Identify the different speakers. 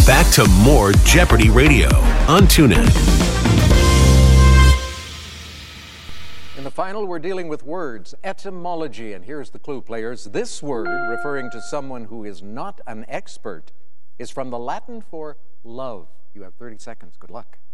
Speaker 1: Back to more Jeopardy Radio on TuneIn.
Speaker 2: In the final, we're dealing with words, etymology, and here's the clue, players. This word, referring to someone who is not an expert, is from the Latin for love. You have 30 seconds. Good luck.